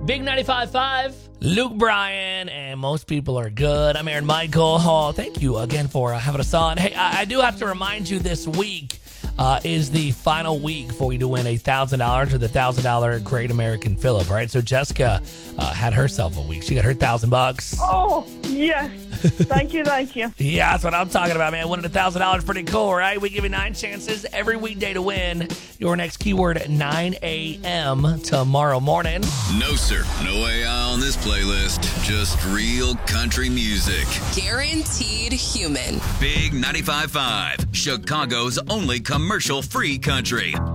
Big 95.5, Luke Bryan, and most people are good. I'm Aaron Michael. Oh, thank you again for having us on. Hey, I do have to remind you this week is the final week for you to win $1,000 or the $1,000 Great American Phillip, right? So Jessica had herself a week. She got her $1,000. Oh, yes. Thank you. Yeah, that's what I'm talking about, man. Winning $1,000, pretty cool, right? We give you 9 chances every weekday to win. Your next keyword at 9 a.m. tomorrow morning. No, sir. No AI on this playlist. Just real country music. Guaranteed human. Big 95.5, Chicago's only commercial-free country.